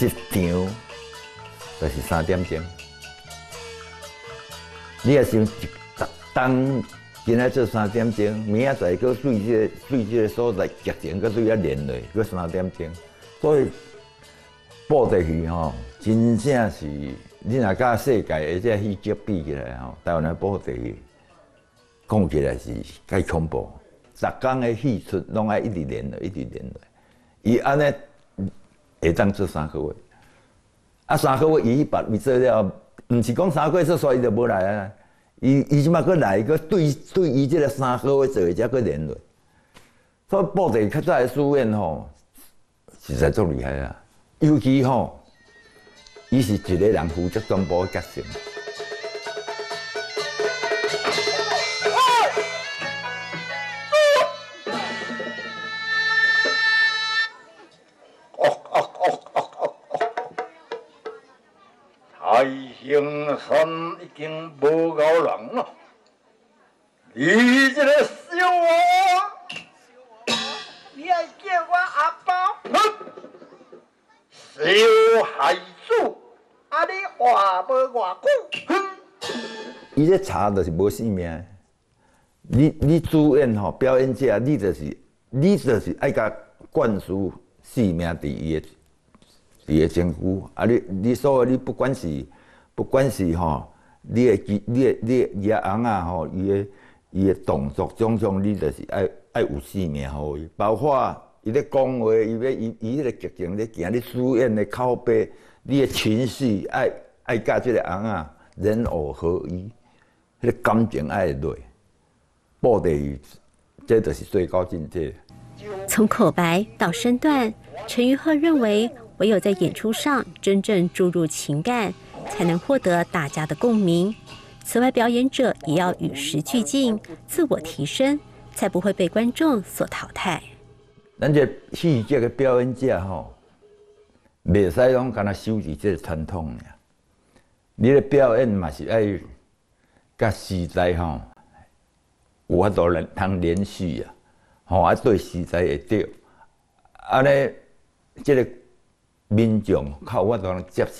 一场就是3点钟。你也想当今仔做3点钟，明仔载搁对这个所在剧情搁对遐连落，搁3点钟，所以布袋戏吼，真正是你若甲世界的这戏剧比起来吼，台湾的布袋戏讲起来是介恐怖。逐工的戏出拢爱一直连落，一直连落。伊安尼会当做3个月，啊3个月伊别位做了，毋是讲3个月做煞伊就无来啊。伊即马搁来，搁对伊即个3个月做的，才搁连落。所以布袋较早的书院吼，实在足厉害啊！尤其吼，伊是一个人负责全部的角色。 太行山已经无够人了，你这个小娃，你还叫我阿包？小孩子，啊你话无偌久？ 伊这查就是无性命。你主演吼，表演者，你就是爱甲灌输性命伫伊的身躯。啊，你所有你不管是吼，你的野翁啊吼，伊的动作种种，你就是爱有性命互伊，包括伊咧讲话，伊迄个剧情咧行，你主演的口碑，你的情绪爱甲即个翁啊人偶合一，迄个感情爱落。布袋戏，这就是最高境界。 从口白到身段，陈玉鹤认为，唯有在演出上真正注入情感，才能获得大家的共鸣。此外，表演者也要与时俱进，自我提升，才不会被观众所淘汰。 咱这戏剧的表演者吼，袂使拢干那守持这个传统尔。你的表演嘛是爱甲时代吼。有法度通连续啊，吼啊对时代会对，安尼即个民众较有法度接受。